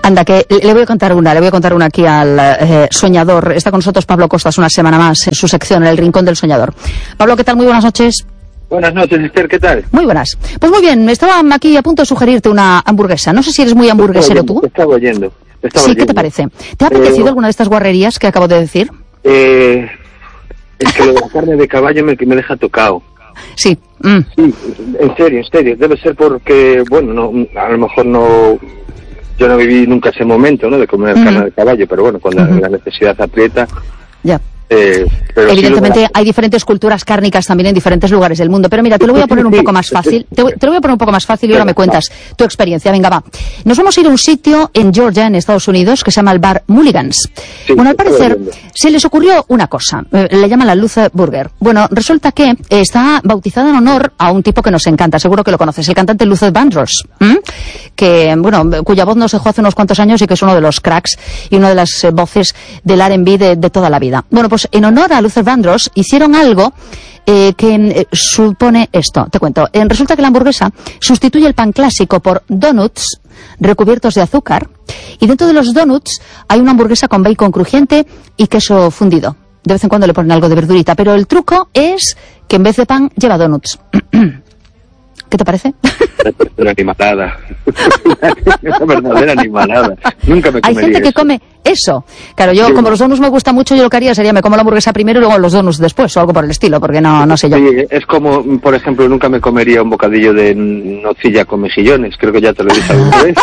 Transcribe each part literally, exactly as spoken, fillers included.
Anda, que le voy a contar una, le voy a contar una aquí al eh, soñador. Está con nosotros Pablo Costas una semana más en su sección, en el Rincón del Soñador. Pablo, ¿qué tal? Muy buenas noches. Buenas noches, Esther, ¿qué tal? Muy buenas. Pues muy bien, estaba aquí a punto de sugerirte una hamburguesa. No sé si eres muy hamburguesero tú. Te estaba oyendo. Te estaba sí, oyendo. ¿qué te parece? ¿Te ha apetecido eh, alguna de estas guarrerías que acabo de decir? Eh, es que lo de la carne de caballo me, me deja tocado. Sí. Mm. Sí, en serio, en serio. Debe ser porque, bueno, no, a lo mejor no... Yo no viví nunca ese momento, ¿no?, de comer mm. carne de caballo, pero bueno, cuando uh-huh. la necesidad aprieta... Ya. Eh, pero Evidentemente sí lo... hay diferentes culturas cárnicas también en diferentes lugares del mundo, pero mira, te lo voy a poner un poco más fácil, te, te lo voy a poner un poco más fácil y ahora me cuentas tu experiencia. Venga, va. Nos vamos a ir a un sitio en Georgia, en Estados Unidos, que se llama el bar Mulligan's. Sí, bueno, al parecer se les ocurrió una cosa, eh, le llaman la Luz Burger. Bueno, resulta que eh, está bautizada en honor a un tipo que nos encanta, seguro que lo conoces, el cantante Luther Vandross, ¿m? que, bueno, cuya voz nos dejó hace unos cuantos años y que es uno de los cracks y una de las eh, voces del R and B de, de toda la vida. Bueno, pues en honor a Luther Vandross hicieron algo eh, que eh, supone esto. Te cuento. Eh, resulta que la hamburguesa sustituye el pan clásico por donuts recubiertos de azúcar y dentro de los donuts hay una hamburguesa con bacon crujiente y queso fundido. De vez en cuando le ponen algo de verdurita, pero el truco es que en vez de pan lleva donuts. ¿Qué te parece? Una animalada. Una verdadera animalada. Nunca me comería Hay gente que eso. come eso. Claro, yo, sí, como los donuts me gusta mucho, yo lo que haría sería me como la hamburguesa primero y luego los donuts después, o algo por el estilo, porque no, no sé yo. Sí, es como, por ejemplo, nunca me comería un bocadillo de nocilla con mejillones. Creo que ya te lo he dicho alguna vez.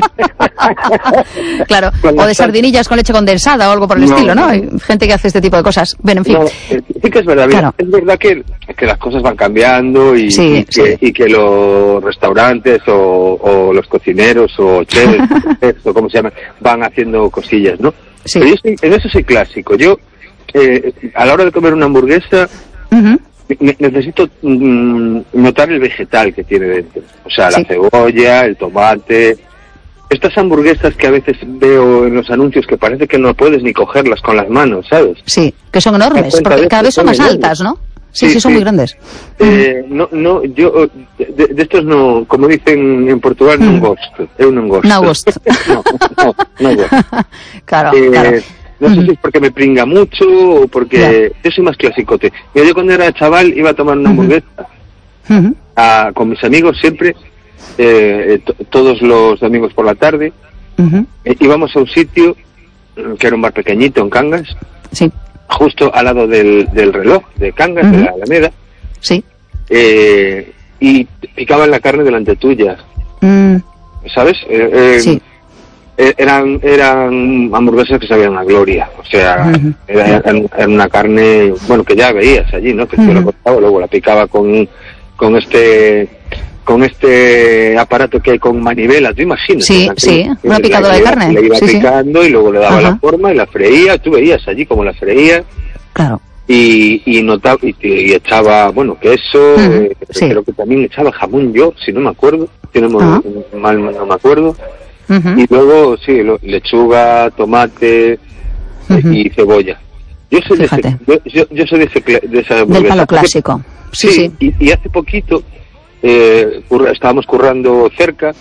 Claro, o de sardinillas con leche condensada o algo por el no, estilo, ¿no? Hay gente que hace este tipo de cosas. Bueno, en fin. No, sí que es verdad. Claro. Es verdad que, que las cosas van cambiando y, sí, y, que, sí. y que los restaurantes o, o los cocineros o chefs o como se llama van haciendo cosillas, ¿no? Sí. Pero yo soy, en eso soy clásico. Yo, eh, a la hora de comer una hamburguesa, uh-huh. ne- necesito mm, notar el vegetal que tiene dentro. O sea, la sí. cebolla, el tomate. Estas hamburguesas que a veces veo en los anuncios que parece que no puedes ni cogerlas con las manos, ¿sabes? Sí, que son enormes, porque cada vez son más altas, ¿no? Sí, sí, sí, son sí. muy grandes. Eh, no, no, yo, de, de estos no, como dicen en Portugal, mm. non gosto, eu non gosto. No gosto. no, no, no gosto. Claro, eh, claro. No sé mm. si es porque me pringa mucho o porque yeah. yo soy más clasicote. Yo, yo cuando era chaval iba a tomar una hamburguesa mm-hmm. a, con mis amigos siempre, eh, to, todos los domingos por la tarde, mm-hmm. eh, íbamos a un sitio que era un bar pequeñito en Cangas. Sí. Justo al lado del, del reloj de Cangas, uh-huh. de la Alameda. Sí. Eh, y picaban la carne delante tuya. Mm. ¿Sabes? Eh, eh, sí. Eh, eran, eran hamburguesas que sabían a gloria. O sea, uh-huh. era, era, era una carne, bueno, que ya veías allí, ¿no? Que uh-huh. yo la cortaba, luego la picaba con, con este... con este aparato que hay con manivela, tú imaginas. Sí, sí, una picadora de carne. Le iba sí, picando sí. y luego le daba Ajá. la forma y la freía, tú veías allí como la freía. Claro. Y, y notaba, y, y echaba, bueno, queso, uh-huh. eh, sí. creo que también echaba jamón yo, si no me acuerdo, si no, uh-huh. mal no me acuerdo. Uh-huh. Y luego, sí, lo, lechuga, tomate uh-huh. y cebolla. Yo soy de ese, yo, yo, yo soy de ese, de esa del palo clásico. Sí, sí. sí. Y, y hace poquito eh, curra, estábamos currando cerca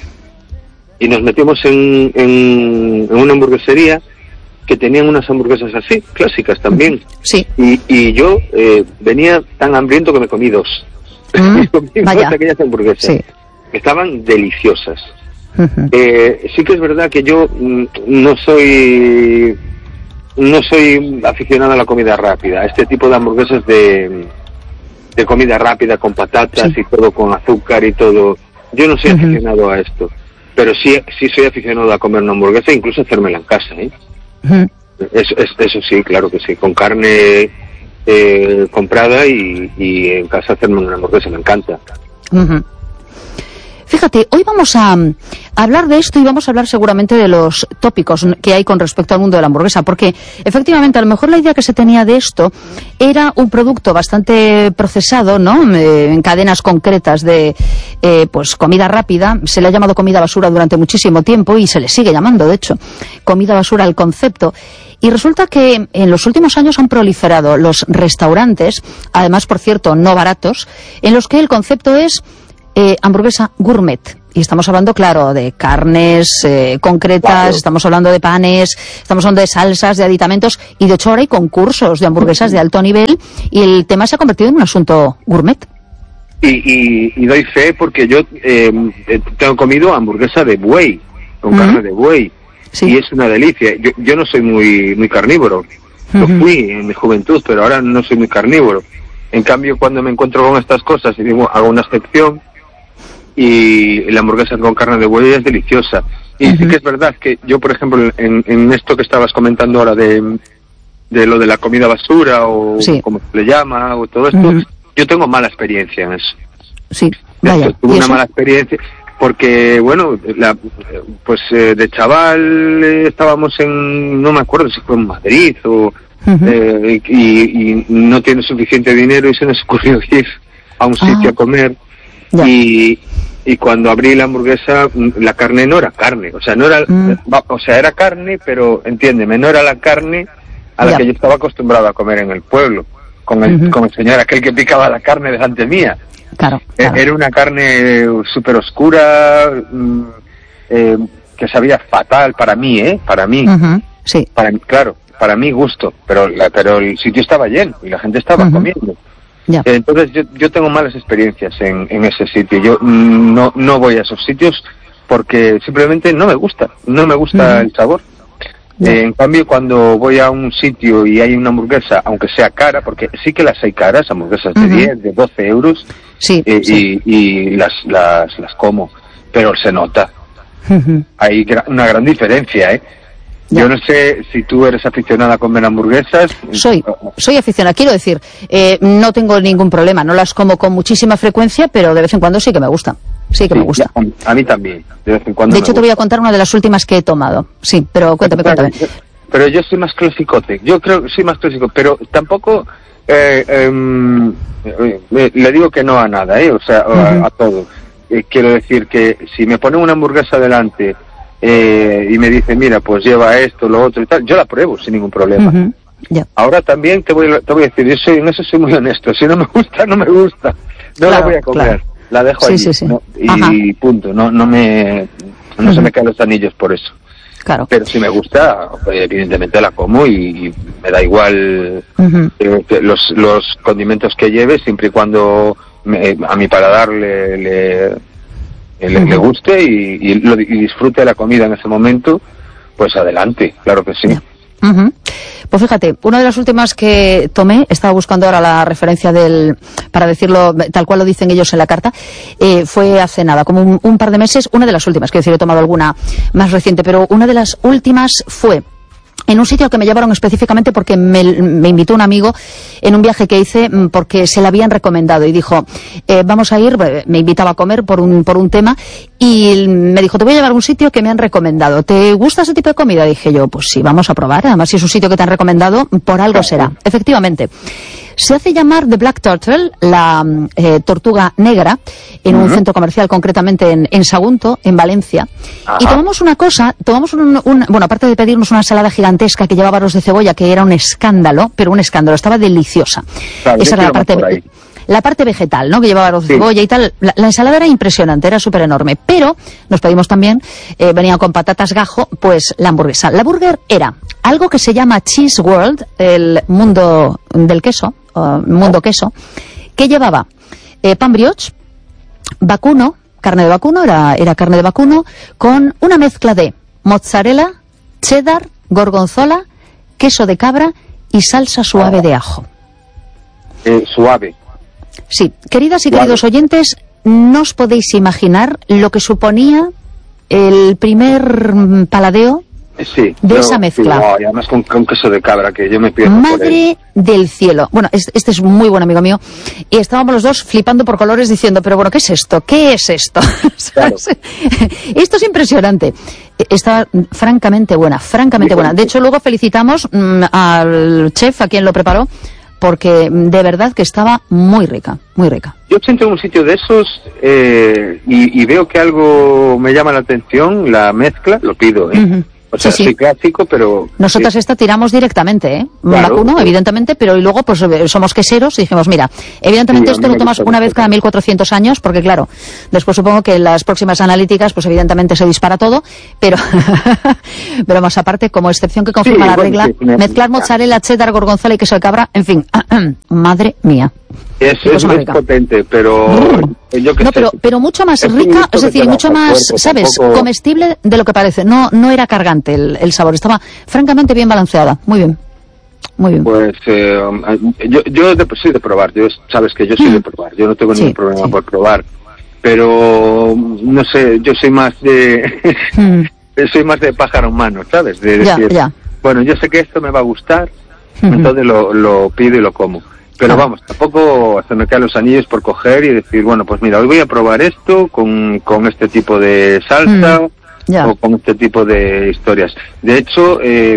y nos metimos en, en, en una hamburguesería que tenían unas hamburguesas así, clásicas también. Sí. Y, y yo eh, venía tan hambriento que me comí dos. Mm, comí vaya. dos pequeñas hamburguesas. Sí. Estaban deliciosas. Uh-huh. Eh, sí que es verdad que yo mm, no soy no soy aficionado a la comida rápida, a este tipo de hamburguesas de, de comida rápida con patatas sí. y todo con azúcar y todo. Yo no soy uh-huh. aficionado a esto, pero sí sí soy aficionado a comer una hamburguesa e incluso hacérmela en casa, ¿eh? Uh-huh. Eso, eso, eso sí, claro que sí, con carne eh, comprada y, y en casa hacerme una hamburguesa, me encanta. Uh-huh. Fíjate, hoy vamos a, a hablar de esto y vamos a hablar seguramente de los tópicos que hay con respecto al mundo de la hamburguesa, porque efectivamente a lo mejor la idea que se tenía de esto era un producto bastante procesado, ¿no? Eh, en cadenas concretas de eh, pues comida rápida. Se le ha llamado comida basura durante muchísimo tiempo y se le sigue llamando, de hecho, comida basura al concepto. Y resulta que en los últimos años han proliferado los restaurantes, además, por cierto, no baratos, en los que el concepto es Eh, hamburguesa gourmet. Y estamos hablando, claro, de carnes eh, concretas, claro. Estamos hablando de panes, estamos hablando de salsas, de aditamentos, y de hecho ahora hay concursos de hamburguesas de alto nivel, y el tema se ha convertido en un asunto gourmet. Y, y, y doy fe porque yo eh, tengo comido hamburguesa de buey, con uh-huh. carne de buey, sí. Y es una delicia. Yo, yo no soy muy muy carnívoro, lo uh-huh. fui en mi juventud, pero ahora no soy muy carnívoro. En cambio, cuando me encuentro con estas cosas, y digo, hago una excepción, y la hamburguesa con carne de buey es deliciosa. Y uh-huh. sí que es verdad que yo, por ejemplo, en, en esto que estabas comentando ahora de, de lo de la comida basura, o sí. como se le llama, o todo esto, uh-huh. yo tengo mala experiencia en eso. Sí, vaya. Yo tuve una mala experiencia porque, bueno, la, pues eh, de chaval eh, estábamos en, no me acuerdo si fue en Madrid o uh-huh. eh, y, y no tiene suficiente dinero y se nos ocurrió ir a un sitio ah. a comer ya. y y cuando abrí la hamburguesa la carne no era carne, o sea, no era, mm. o sea, era carne, pero entiéndeme, no era la carne a la ya. que yo estaba acostumbrado a comer en el pueblo. Con el, uh-huh. con el señor aquel que picaba la carne delante mía. Claro, claro. Era una carne súper oscura, eh, que sabía fatal para mí, ¿eh? Para mí. Uh-huh. Sí. Para, claro, para mi gusto, pero la, pero el sitio estaba lleno y la gente estaba uh-huh. comiendo. Yeah. Entonces yo, yo tengo malas experiencias en, en ese sitio. Yo mm, no, no voy a esos sitios porque simplemente no me gusta, no me gusta uh-huh. el sabor. Eh, en cambio, cuando voy a un sitio y hay una hamburguesa, aunque sea cara, porque sí que las hay caras, hamburguesas de uh-huh. diez, de doce euros, sí, eh, sí. y, y las, las, las como, pero se nota. Uh-huh. Hay gra- una gran diferencia, ¿eh? Ya. Yo no sé si tú eres aficionada a comer hamburguesas. Soy, soy aficionada, quiero decir, eh, no tengo ningún problema, no las como con muchísima frecuencia, pero de vez en cuando sí que me gusta. Sí que sí, me gusta. A mí también, de vez en cuando. De hecho, te voy a contar una de las últimas que he tomado. Sí, pero cuéntame, pero, cuéntame. Pero yo soy más clasicote. Yo creo que soy más clásico, pero tampoco eh, eh, eh, le digo que no a nada, ¿eh? O sea, uh-huh. a, a todo. Eh, quiero decir que si me ponen una hamburguesa delante eh, y me dicen, mira, pues lleva esto, lo otro y tal, yo la pruebo sin ningún problema. Uh-huh. Yeah. Ahora también te voy, te voy a decir, yo soy, en eso soy muy honesto. Si no me gusta, no me gusta. No claro, la voy a comer. Claro. La dejo sí, allí, sí, sí. ¿no? Y punto, no no me no uh-huh. se me caen los anillos por eso. Claro. Pero si me gusta, evidentemente la como y, y me da igual uh-huh. eh, los los condimentos que lleve, siempre y cuando me, a mi paladar le le, le, uh-huh. le guste y, y, lo, y disfrute la comida en ese momento, pues adelante, claro que sí. Yeah. Uh-huh. Pues fíjate, una de las últimas que tomé, estaba buscando ahora la referencia del, para decirlo tal cual lo dicen ellos en la carta, eh, fue hace nada, como un, un par de meses, una de las últimas, quiero decir, he tomado alguna más reciente, pero una de las últimas fue en un sitio al que me llevaron específicamente porque me, me invitó un amigo en un viaje que hice porque se le habían recomendado y dijo, eh, vamos a ir, me invitaba a comer por un, por un tema y me dijo, te voy a llevar a un sitio que me han recomendado. ¿Te gusta ese tipo de comida? Dije yo, pues sí, vamos a probar. Además, si es un sitio que te han recomendado, por algo será. Efectivamente. Se hace llamar The Black Turtle, la eh, tortuga negra, en uh-huh. un centro comercial, concretamente en, en Sagunto, en Valencia. Ajá. Y tomamos una cosa, tomamos un, un, bueno, aparte de pedirnos una ensalada gigantesca que llevaba arroz de cebolla, que era un escándalo, pero un escándalo, estaba deliciosa. Claro, esa era la parte, la parte vegetal, ¿no? Que llevaba arroz de sí. cebolla y tal. La, la ensalada era impresionante, era súper enorme. Pero nos pedimos también, eh, venía con patatas gajo, pues la hamburguesa. La burger era algo que se llama Cheese World, el mundo del queso, Uh, mundo queso, que llevaba eh, pan brioche, vacuno, carne de vacuno, era, era carne de vacuno, con una mezcla de mozzarella, cheddar, gorgonzola, queso de cabra y salsa suave ah. de ajo. Eh, suave. Sí, queridas y suave. Queridos oyentes, no os podéis imaginar lo que suponía el primer paladeo Sí, de yo, esa mezcla. Sí, no, y además con, con queso de cabra, que yo me pierdo. Madre del cielo. Bueno, este es muy buen amigo mío. Y estábamos los dos flipando por colores diciendo, pero bueno, ¿qué es esto? ¿Qué es esto? Claro. Esto es impresionante. Estaba francamente buena, francamente buena. De hecho, luego felicitamos mmm, al chef, a quien lo preparó, porque de verdad que estaba muy rica, muy rica. Yo siento en un sitio de esos eh, y, y veo que algo me llama la atención, la mezcla, lo pido, ¿eh? Uh-huh. O sea, sí, sí. sí clásico, pero... Nosotras sí. esta tiramos directamente, ¿eh? Claro, vacuno, sí. evidentemente, pero y luego pues somos queseros y dijimos, mira, evidentemente sí, esto lo tomas una vez cada mil cuatrocientos años, porque claro, después supongo que en las próximas analíticas, pues evidentemente se dispara todo, pero pero más aparte, como excepción que confirma sí, la bueno, regla, sí, me... mezclar mozzarella, cheddar, gorgonzola y queso de cabra, en fin, madre mía. Es, es muy potente, pero... Yo que no, sé, pero, pero mucho más rica, es decir, mucho más, cuerpo, ¿sabes? Tampoco... Comestible de lo que parece. No no era cargante el, el sabor, estaba francamente bien balanceada. Muy bien, muy bien. Pues eh, yo, yo de, soy de probar, yo, sabes que yo soy mm. de probar, yo no tengo sí, ningún problema sí. por probar, pero no sé, yo soy más de... mm. soy más de pájaro humano, ¿sabes? De decir, ya, ya. bueno, yo sé que esto me va a gustar, mm-hmm. entonces lo, lo pido y lo como. Pero claro. vamos, tampoco se me caen los anillos por coger y decir, bueno, pues mira, hoy voy a probar esto con, con este tipo de salsa mm, yeah. o con este tipo de historias. De hecho, eh,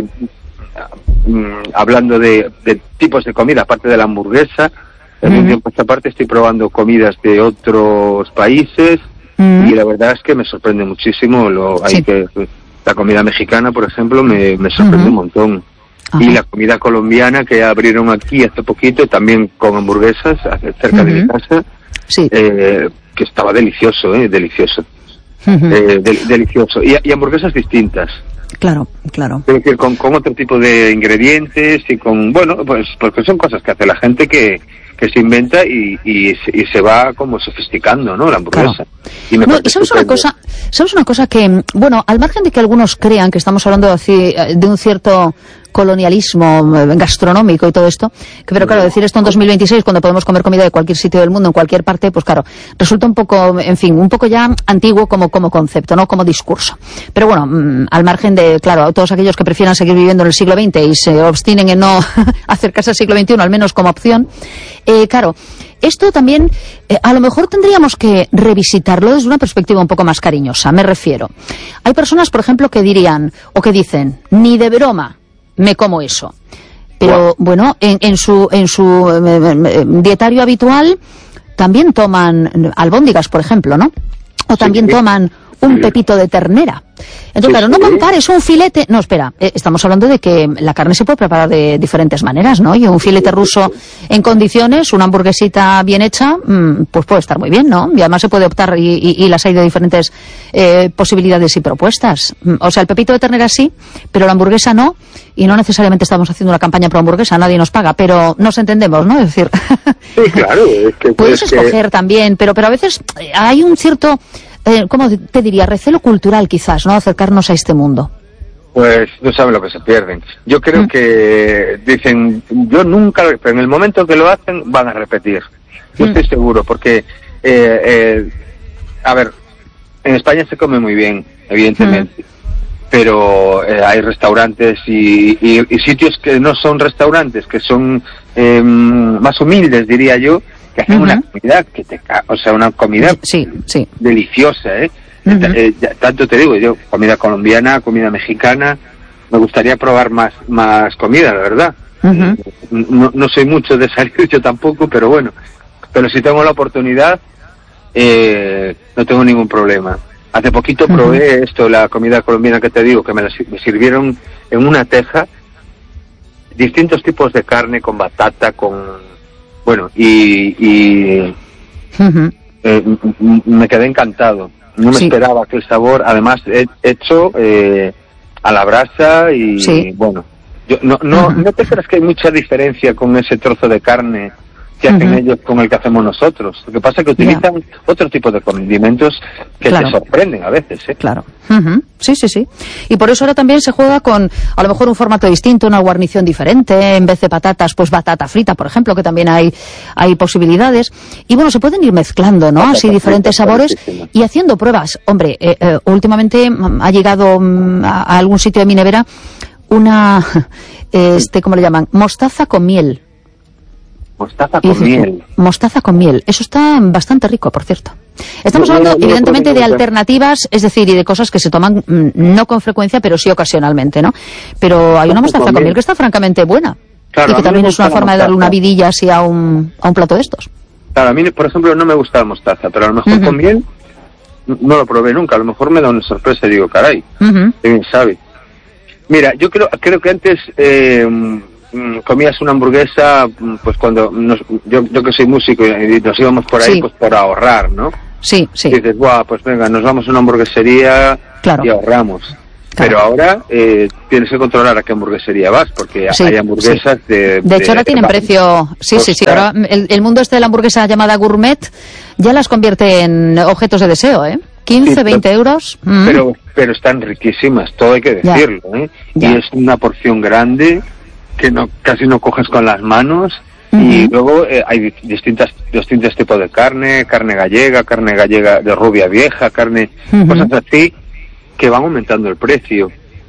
hablando de, de tipos de comida, aparte de la hamburguesa, en mm-hmm. un tiempo esta parte estoy probando comidas de otros países mm-hmm. y la verdad es que me sorprende muchísimo. Lo, sí. hay que, la comida mexicana, por ejemplo, me, me sorprende mm-hmm. un montón. Ajá. Y la comida colombiana que abrieron aquí hace poquito, también con hamburguesas, cerca uh-huh. de mi casa, sí. eh, que estaba delicioso, eh, delicioso. Uh-huh. Eh, de, delicioso. Y, y hamburguesas distintas. Claro, claro. Es decir, con, con otro tipo de ingredientes y con, bueno, pues porque son cosas que hace la gente que, que se inventa y, y, y se va como sofisticando, ¿no? La hamburguesa. Claro. Y, me no, y sabes una cosa, sabes una cosa que, bueno, al margen de que algunos crean que estamos hablando de, de un cierto colonialismo gastronómico y todo esto, que pero claro, decir esto en dos mil veintiséis cuando podemos comer comida de cualquier sitio del mundo, en cualquier parte, pues claro, resulta un poco, en fin, un poco ya antiguo como, como concepto, no como discurso. Pero bueno, mmm, al margen de, claro, todos aquellos que prefieran seguir viviendo en el siglo veinte y se obstinen en no acercarse al siglo veintiuno, al menos como opción, eh, claro, esto también, eh, a lo mejor tendríamos que revisitarlo desde una perspectiva un poco más cariñosa, me refiero. Hay personas, por ejemplo, que dirían, o que dicen, ni de broma me como eso. Pero bueno, en, en su en su eh, dietario habitual también toman albóndigas, por ejemplo, ¿no? O también sí, toman un pepito de ternera. Entonces, claro, no compares un filete... No, espera, eh, estamos hablando de que la carne se puede preparar de diferentes maneras, ¿no? Y un filete ruso en condiciones, una hamburguesita bien hecha, mmm, pues puede estar muy bien, ¿no? Y además se puede optar, y, y, y las hay de diferentes eh, posibilidades y propuestas. O sea, el pepito de ternera sí, pero la hamburguesa no, y no necesariamente estamos haciendo una campaña pro hamburguesa, nadie nos paga, pero nos entendemos, ¿no? Es decir... Sí, claro. Es que puedes pues escoger que... también, pero, pero a veces hay un cierto... Eh, ¿cómo te diría? Recelo cultural, quizás, ¿no? Acercarnos a este mundo. Pues no saben lo que se pierden. Yo creo mm. que dicen, yo nunca, pero en el momento que lo hacen, van a repetir. Yo mm. estoy seguro, porque, eh, eh, a ver, en España se come muy bien, evidentemente, mm. pero eh, hay restaurantes y, y, y sitios que no son restaurantes, que son eh, más humildes, diría yo, que hacen uh-huh. una comida que te o sea una comida sí, sí. deliciosa, ¿eh? Uh-huh. eh tanto te digo yo, comida colombiana, comida mexicana, me gustaría probar más más comida, la verdad. Uh-huh. no, no soy mucho de salir yo tampoco, pero bueno, pero si tengo la oportunidad eh, no tengo ningún problema. Hace poquito uh-huh. probé esto, la comida colombiana que te digo, que me la me sirvieron en una teja distintos tipos de carne con batata, con bueno, y, y uh-huh. eh, me quedé encantado. No me sí. esperaba que el sabor, además, he hecho eh, a la brasa y, sí. bueno, yo, no, no, uh-huh. no te creas que hay mucha diferencia con ese trozo de carne que hacen uh-huh. ellos con el que hacemos nosotros. Lo que pasa es que utilizan yeah. otro tipo de condimentos que claro. te sorprenden a veces, ¿eh? Claro. Uh-huh. Sí, sí, sí. Y por eso ahora también se juega con, a lo mejor, un formato distinto, una guarnición diferente. En vez de patatas, pues batata frita, por ejemplo, que también hay hay posibilidades. Y bueno, se pueden ir mezclando, ¿no? Batata Así diferentes frita, sabores y haciendo pruebas. Hombre, eh, eh, últimamente ha llegado mm, a, a algún sitio de mi nevera una, este, ¿cómo le llaman? Mostaza con miel. Mostaza con dices, miel. Mostaza con miel. Eso está bastante rico, por cierto. Estamos no, hablando, no, no, evidentemente, de alternativas, es decir, y de cosas que se toman mmm, no con frecuencia, pero sí ocasionalmente, ¿no? Pero hay una mostaza con, con miel que está francamente buena. Claro, y que también es una forma de darle una vidilla así a un, a un plato de estos. Claro, a mí, por ejemplo, no me gusta la mostaza, pero a lo mejor uh-huh. con miel no lo probé nunca. A lo mejor me da una sorpresa y digo, caray, uh-huh. qué bien sabe. Mira, yo creo creo que antes eh, comías una hamburguesa, pues cuando nos, yo, yo que soy músico y nos íbamos por ahí, sí. pues por ahorrar, ¿no? Sí, sí. Y dices, guau, pues venga, nos vamos a una hamburguesería claro. y ahorramos. Claro. Pero ahora eh, tienes que controlar a qué hamburguesería vas, porque sí, hay hamburguesas sí. de... De hecho, de, ahora tienen de, precio... Sí, pues, sí, sí. Ahora el, el mundo este de la hamburguesa llamada gourmet ya las convierte en objetos de deseo, ¿eh? quince, sí, veinte euros. Mm. Pero pero están riquísimas, todo hay que decirlo, ya. ¿eh? Ya. Y es una porción grande que no casi no coges con las manos. Uh-huh. Y luego eh, hay distintas distintos tipos de carne, carne gallega, carne gallega de rubia vieja, carne... Uh-huh. Cosas así que van aumentando el precio.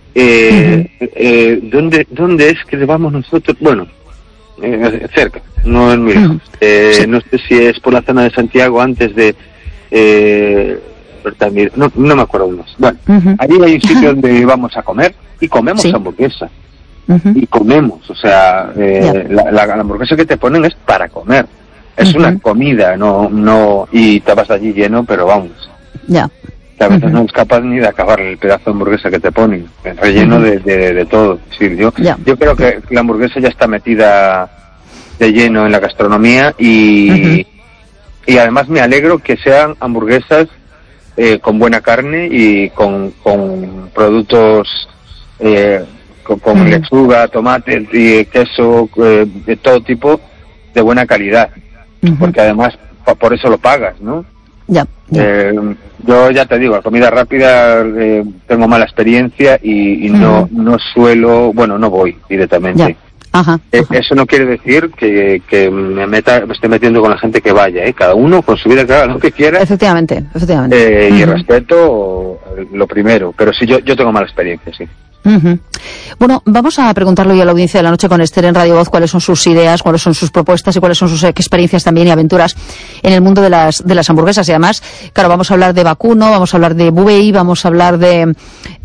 Eh, uh-huh. eh, ¿dónde, ¿Dónde es que vamos nosotros? Bueno, eh, cerca, no es muy lejos. Uh-huh. Eh, sí. No sé si es por la zona de Santiago antes de... Eh, no, no me acuerdo más. Bueno, uh-huh. allí hay un sitio donde vamos a comer y comemos ¿sí? hamburguesa. Uh-huh. Y comemos, o sea, eh, yeah. la, la, la hamburguesa que te ponen es para comer. Es uh-huh. una comida, no, no, y te vas allí lleno, pero vamos. Ya. Yeah. Que a veces uh-huh. no es capaz ni de acabar el pedazo de hamburguesa que te ponen, relleno uh-huh. de, de, de todo. Sí, yo, yeah. yo creo que la hamburguesa ya está metida de lleno en la gastronomía y, uh-huh. y además me alegro que sean hamburguesas eh, con buena carne y con, con productos eh, con, con uh-huh. lechuga, tomate y queso eh, de todo tipo de buena calidad, uh-huh. porque además pa, por eso lo pagas, ¿no? Ya. ya. Eh, yo ya te digo, la comida rápida eh, tengo mala experiencia y, y uh-huh. no no suelo, bueno, no voy directamente. Ya. Ajá, eh, ajá. Eso no quiere decir que, que me meta, me esté metiendo con la gente que vaya, ¿eh? Cada uno con su vida que haga lo que quiera. Efectivamente, efectivamente. Eh, uh-huh. Y respeto lo primero, pero sí, yo, yo tengo mala experiencia, sí. Uh-huh. Bueno, vamos a preguntarle hoy a la audiencia de la noche con Esther en Radio Voz cuáles son sus ideas, cuáles son sus propuestas y cuáles son sus experiencias también y aventuras en el mundo de las de las hamburguesas. Y además, claro, vamos a hablar de vacuno, vamos a hablar de buey, vamos a hablar de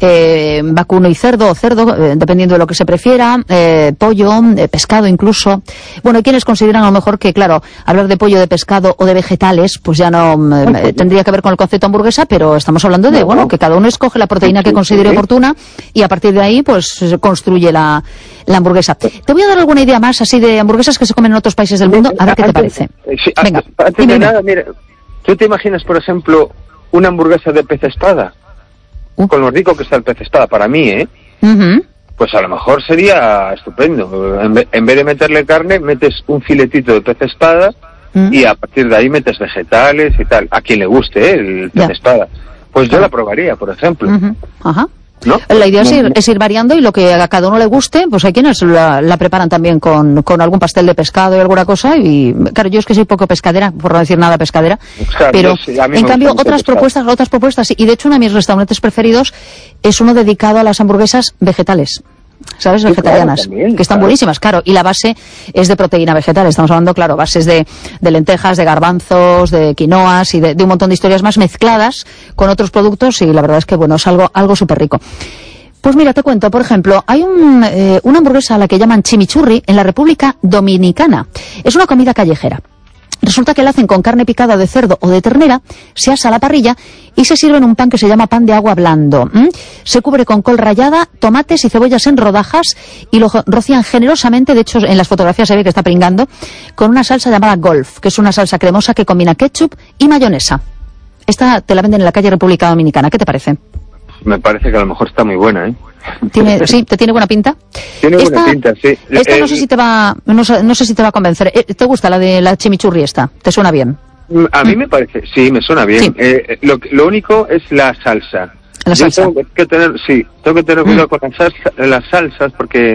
eh, vacuno y cerdo, o cerdo, eh, dependiendo de lo que se prefiera, eh, pollo, eh, pescado incluso. Bueno, hay quienes consideran a lo mejor que, claro, hablar de pollo, de pescado o de vegetales, pues ya no eh, tendría que ver con el concepto hamburguesa, pero estamos hablando de, bueno, que cada uno escoge la proteína que considere oportuna y a partir de ahí, pues, se construye la, la hamburguesa. Te voy a dar alguna idea más, así, de hamburguesas que se comen en otros países del mundo, a ver qué te parece. Sí, Venga, antes, antes dime, de nada, mira, ¿tú te imaginas, por ejemplo, una hamburguesa de pez espada? Uh. Con lo rico que está el pez espada, para mí, ¿eh? Uh-huh. Pues a lo mejor sería estupendo. En, ve, en vez de meterle carne, metes un filetito de pez espada uh-huh. y a partir de ahí metes vegetales y tal. A quien le guste, ¿eh? El pez yeah. espada. Pues yo uh-huh. la probaría, por ejemplo. Uh-huh. Ajá. ¿No? La idea no, es, ir, no. es ir variando y lo que a cada uno le guste, pues hay quienes la, la preparan también con, con algún pastel de pescado y alguna cosa. Y claro, yo es que soy poco pescadera, por no decir nada pescadera, claro, pero sí, en cambio otras propuestas, otras propuestas, y de hecho uno de mis restaurantes preferidos es uno dedicado a las hamburguesas vegetales. ¿Sabes? Vegetarianas, sí, claro, también, que están claro. buenísimas, claro, y la base es de proteína vegetal, estamos hablando, claro, bases de, de lentejas, de garbanzos, de quinoas y de, de un montón de historias más mezcladas con otros productos, y la verdad es que, bueno, es algo, algo súper rico. Pues mira, te cuento, por ejemplo, hay un, eh, una hamburguesa a la que llaman chimichurri en la República Dominicana. Es una comida callejera. Resulta que la hacen con carne picada de cerdo o de ternera, se asa a la parrilla y se sirve en un pan que se llama pan de agua blando. ¿Mm? Se cubre con col rallada, tomates y cebollas en rodajas y lo rocían generosamente, de hecho en las fotografías se ve que está pringando, con una salsa llamada Golf, que es una salsa cremosa que combina ketchup y mayonesa. Esta te la venden en la calle República Dominicana. ¿Qué te parece? Me parece que a lo mejor está muy buena, ¿eh? ¿Tiene, sí, ¿te tiene buena pinta? Tiene esta, buena pinta, sí. Esta eh, no sé si te va, no, no sé si te va a convencer. ¿Te gusta la de la chimichurri esta? ¿Te suena bien? A mí mm. me parece, sí, me suena bien. Sí. Eh, lo, lo único es la salsa. La salsa. Yo tengo que tener, sí, tengo que tener cuidado mm. con las, salsa, las salsas porque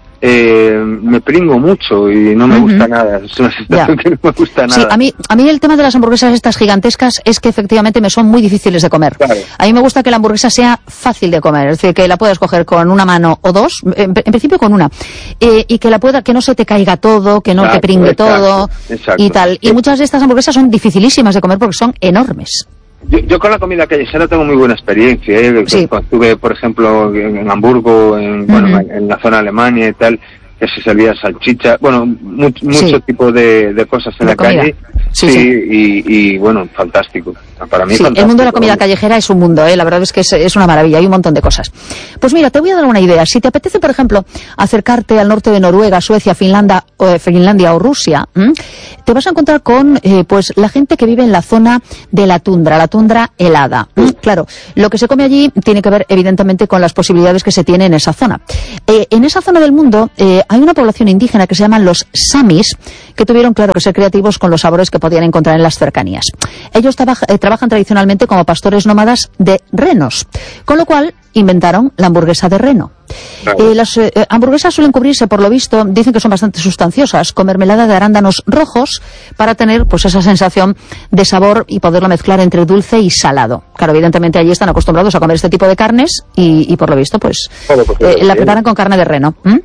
eh, me pringo mucho y no me uh-huh. gusta nada. Es una situación que no me gusta nada. Sí, a mí, a mí el tema de las hamburguesas estas gigantescas es que efectivamente me son muy difíciles de comer. Claro. A mí me gusta que la hamburguesa sea fácil de comer, es decir, que la puedas coger con una mano o dos, en, en principio con una, eh, y que la pueda, que no se te caiga todo, que no exacto, te pringue exacto, todo exacto. y tal. Y muchas de estas hamburguesas son dificilísimas de comer porque son enormes. Yo, yo con la comida callejera tengo muy buena experiencia, ¿eh? Sí. Cuando estuve, por ejemplo, en, en Hamburgo, en, bueno, uh-huh. en la zona de Alemania y tal, que se servía salchicha, bueno, mucho, mucho sí. tipo de, de cosas en de la comida. calle, Sí, sí, sí. Y, y bueno, fantástico. Para mí sí, fantástico. el mundo de la comida callejera es un mundo, ¿eh? La verdad es que es, es una maravilla, hay un montón de cosas. Pues mira, te voy a dar una idea. Si te apetece, por ejemplo, acercarte al norte de Noruega, Suecia, Finlandia o, eh, Finlandia o Rusia, ¿m? te vas a encontrar con eh, pues la gente que vive en la zona de la tundra, la tundra helada. ¿m? Claro, lo que se come allí tiene que ver evidentemente con las posibilidades que se tiene en esa zona. Eh, en esa zona del mundo eh, hay una población indígena que se llaman los samis, que tuvieron, claro, que ser creativos con los sabores que podían encontrar en las cercanías. Ellos trabaja, eh, trabajan tradicionalmente como pastores nómadas de renos, con lo cual inventaron la hamburguesa de reno. Claro. Eh, las eh, hamburguesas suelen cubrirse, por lo visto, dicen que son bastante sustanciosas, con mermelada de arándanos rojos para tener pues esa sensación de sabor y poderla mezclar entre dulce y salado. Claro, evidentemente allí están acostumbrados a comer este tipo de carnes y, y por lo visto, pues Bueno, pues, eh, la bien. preparan con carne de reno. ¿Mm?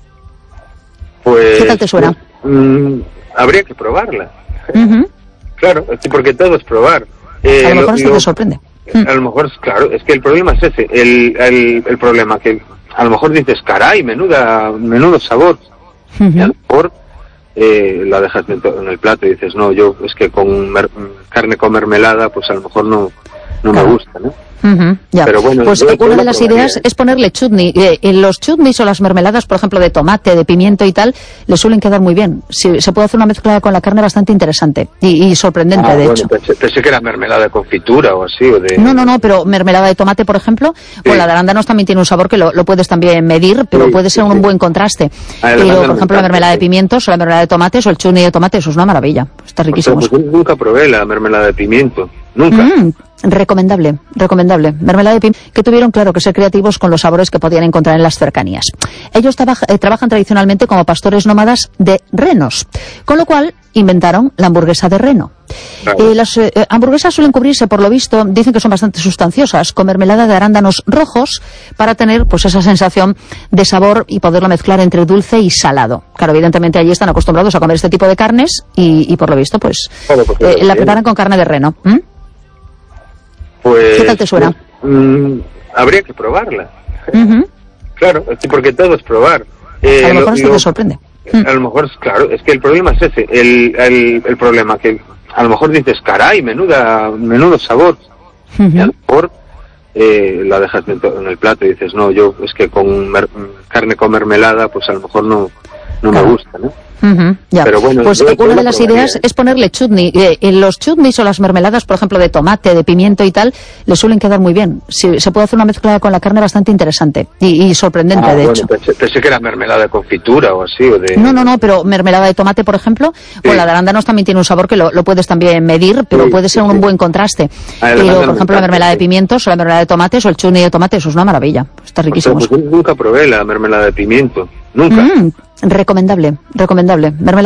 Pues, ¿Qué tal te suena? Mm, habría que probarla. Uh-huh. Claro, es que porque todo es probar. Eh, A lo mejor lo- esto lo- te sorprende. A lo mejor, claro, es que el problema es ese. El, el, el problema que a lo mejor dices, caray, menuda, menudo sabor. Y a lo mejor eh, la dejas dentro, en el plato y dices, no, yo es que con mer- carne con mermelada, pues a lo mejor no, no Claro. me gusta, ¿no? Ujú, ya. Pero bueno, pues yo- eh, yo una lo de las probaría, ideas ¿eh? es ponerle chutney. Eh, en los chutneys o las mermeladas, por ejemplo, de tomate, de pimiento y tal, le suelen quedar muy bien. Sí, se puede hacer una mezcla con la carne bastante interesante y, y sorprendente, Ah, de bueno, hecho. pensé, pensé que era mermelada de confitura o así, o de... No, no, no, pero mermelada de tomate, por ejemplo, o la de arándanos también tiene un sabor que lo, lo puedes también medir, pero Sí, puede ser sí, un sí. buen contraste. Ah, el Pero, arándano por me ejemplo, la encanta, mermelada de sí. pimientos o la mermelada de tomates o el chutney de tomate, eso es una maravilla. Está riquísimo. Ostras, pues nunca probé la mermelada de pimiento, nunca. Mm, recomendable, recomendable. Mermelada de pimiento, que tuvieron, claro, que ser creativos con los sabores que podían encontrar en las cercanías. Ellos trabaja, eh, trabajan tradicionalmente como pastores nómadas de renos, con lo cual inventaron la hamburguesa de reno. Claro. Eh, las eh, hamburguesas suelen cubrirse, por lo visto, dicen que son bastante sustanciosas, con mermelada de arándanos rojos para tener pues esa sensación de sabor y poderla mezclar entre dulce y salado. Claro, evidentemente allí están acostumbrados a comer este tipo de carnes y, y por lo visto, pues Bueno, pues, eh, la bien. preparan con carne de reno. ¿Mm? Pues, ¿Qué tal te suena? mm, habría que probarla. Ujú. Claro, es que porque todo es probar. Eh, A lo mejor lo- esto lo- te sorprende. A lo mejor, claro, es que el problema es ese. El, el, el problema que a lo mejor dices, caray, menuda, menudo sabor. Y a lo mejor eh, la dejas dentro, en el plato y dices, no, yo es que con mer- carne con mermelada, pues a lo mejor no, no Claro. me gusta, ¿no? Ujú, ya. Pero bueno, pues yo- eh, yo una lo de las probaría, ideas ¿eh? es ponerle chutney. Eh, en los chutneys o las mermeladas, por ejemplo, de tomate, de pimiento y tal, le suelen quedar muy bien. Sí, se puede hacer una mezcla con la carne bastante interesante y, y sorprendente, Ah, de bueno, hecho. pensé, pensé que era mermelada de confitura o así, o de... No, no, no, pero mermelada de tomate, por ejemplo, o Sí. la de arándanos también tiene un sabor que lo, lo puedes también medir, pero Sí, puede ser sí, un sí. buen contraste. Ah, el Pero, arándano por me ejemplo, la encanta, mermelada de sí. pimientos o la mermelada de tomates o el chutney de tomate, eso es una maravilla. Está Ostras, riquísimo. pues nunca probé la mermelada de pimiento, nunca. Mm, recomendable, recomendable. Mermelada